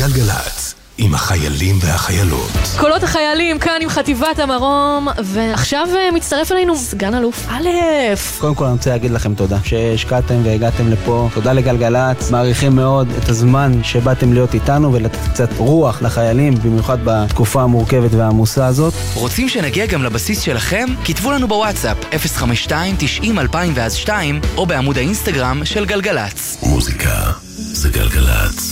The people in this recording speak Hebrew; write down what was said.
גלגלת, עם החיילים והחיילות. קולות החיילים כאן עם חטיבת המרום, ועכשיו מצטרף אלינו סגן אלוף א'. קודם כל אני רוצה להגיד לכם תודה שהשקעתם והגעתם לפה. תודה לגלגלת, מעריכים מאוד את הזמן שבאתם להיות איתנו ולתת קצת רוח לחיילים, במיוחד בתקופה המורכבת והעמוסה הזאת. רוצים שנגיע גם לבסיס שלכם? כתבו לנו בוואטסאפ 052-90-2002 או בעמוד האינסטגרם של גלגלץ. מוזיקה זה גלגלת.